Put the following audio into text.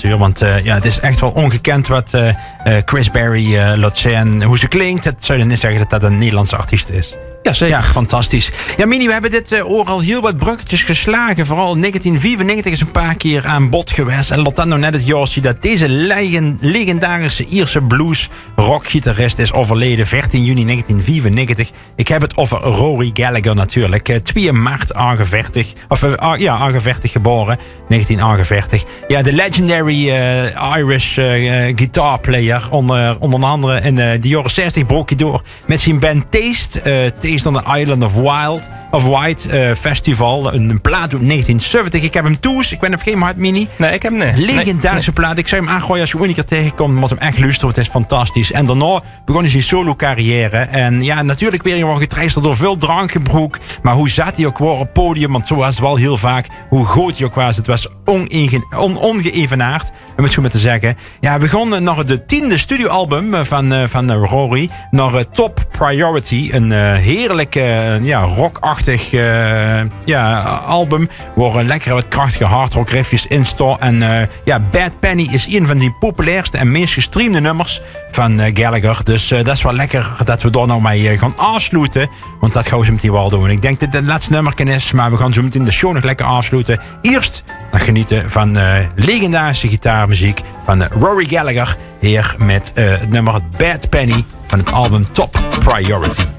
apparatuur. Want het is echt wel ongekend wat Chris Berry laat zien. Hoe ze klinkt. Het zou je niet zeggen dat dat een Nederlandse artiest is. Ja, zeker. Ja, fantastisch. Ja, Mini, we hebben dit al heel wat bruggetjes geslagen. Vooral 1994 is een paar keer aan bod geweest. En laat dat nou net het jaartje dat deze legendarische Ierse blues rockgitarist is overleden. 14 juni 1994. Ik heb het over Rory Gallagher natuurlijk. 2 maart aangevecht geboren. 1948. Ja, de legendary Irish guitar player. Onder andere in de jaren 60 broke hij door met zijn band Taste. Taste on the Island of White Festival. Een plaat uit 1970. Ik heb hem toes. Ik ben er geen hard, Mini. Nee, ik heb hem niet. Legendarische plaat. Ik zou hem aangooien als je ooit een keer tegenkomt. Moet hem echt luisteren. Het is fantastisch. En daarna begon hij zijn solo carrière. En ja, natuurlijk weer gewoon getreisterd door veel drankgebruik. Maar hoe zat hij ook weer op het podium? Want zo was het wel heel vaak. Hoe groot hij ook was. Het was ongeëvenaard. Om het zo maar te zeggen. Ja, we begonnen naar het 10e studioalbum van Rory. Naar Top Priority. Een heerlijk rockachtig album. Waar lekker wat krachtige hardrock riffjes in staan. En Bad Penny is een van die populairste en meest gestreamde nummers van Gallagher. Dus dat is wel lekker dat we daar nou mee gaan afsluiten. Want dat gaan we zo meteen wel doen. Ik denk dat dit het laatste nummer is. Maar we gaan zo meteen de show nog lekker afsluiten. Eerst nog genieten van legendarische gitaarmuziek van Rory Gallagher. Hier met het nummer Bad Penny van het album Top Priority.